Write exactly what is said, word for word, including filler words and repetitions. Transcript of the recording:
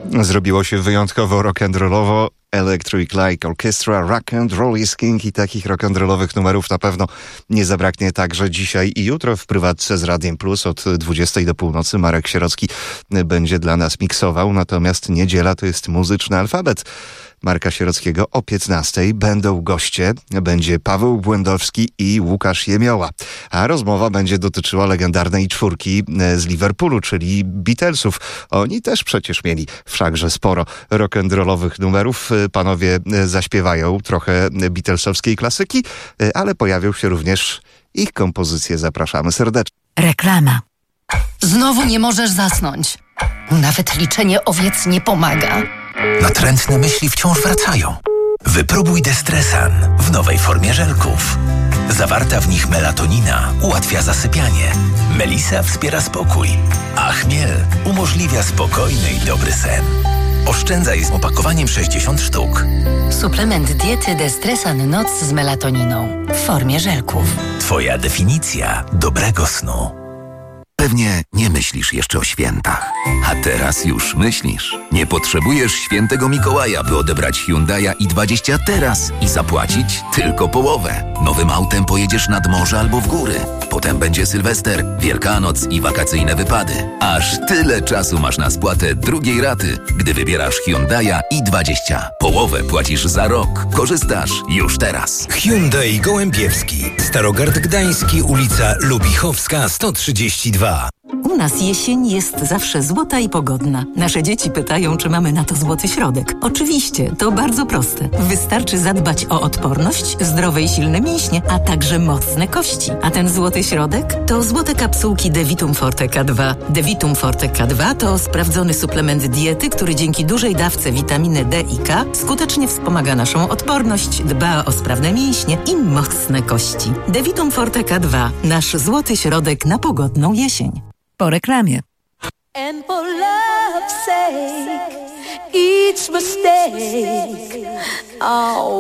Zrobiło się wyjątkowo rock'n'rollowo. Electric Light Orchestra, Rock and Roll is King i takich rock'n'rollowych numerów na pewno nie zabraknie także dzisiaj i jutro w prywatce z Radiem Plus od dwudziestej do północy. Marek Sierocki będzie dla nas miksował, natomiast niedziela to jest muzyczny alfabet Marka Sierockiego. O piętnastej będą goście, będzie Paweł Błędowski i Łukasz Jemioła, a rozmowa będzie dotyczyła legendarnej czwórki z Liverpoolu, czyli Beatlesów. Oni też przecież mieli wszakże sporo rock'n'rollowych numerów. Panowie zaśpiewają trochę beatlesowskiej klasyki, ale pojawią się również ich kompozycje. Zapraszamy serdecznie. Reklama. Znowu nie możesz zasnąć. Nawet liczenie owiec nie pomaga. Natrętne myśli wciąż wracają. Wypróbuj Destresan w nowej formie żelków. Zawarta w nich melatonina ułatwia zasypianie. Melisa wspiera spokój, a chmiel umożliwia spokojny i dobry sen. Oszczędzaj z opakowaniem sześćdziesiąt sztuk. Suplement diety Destresan Noc z melatoniną w formie żelków. Twoja definicja dobrego snu. Pewnie nie myślisz jeszcze o świętach. A teraz już myślisz. Nie potrzebujesz świętego Mikołaja, by odebrać Hyundai'a i dwadzieścia teraz i zapłacić tylko połowę. Nowym autem pojedziesz nad morze albo w góry. Potem będzie Sylwester, Wielkanoc i wakacyjne wypady. Aż tyle czasu masz na spłatę drugiej raty, gdy wybierasz Hyundai'a i dwadzieścia. Połowę płacisz za rok. Korzystasz już teraz. Hyundai Gołębiewski, Starogard Gdański, ulica Lubichowska sto trzydzieści dwa. U nas jesień jest zawsze złota i pogodna. Nasze dzieci pytają, czy mamy na to złoty środek. Oczywiście, to bardzo proste. Wystarczy zadbać o odporność, zdrowe i silne mięśnie, a także mocne kości. A ten złoty środek to złote kapsułki Devitum Forte K dwa. Devitum Forte K dwa to sprawdzony suplement diety, który dzięki dużej dawce witaminy D i K skutecznie wspomaga naszą odporność, dba o sprawne mięśnie i mocne kości. Devitum Forte K dwa. Nasz złoty środek na pogodną jesień. Po reklamie. And for love's sake, each mistake, oh.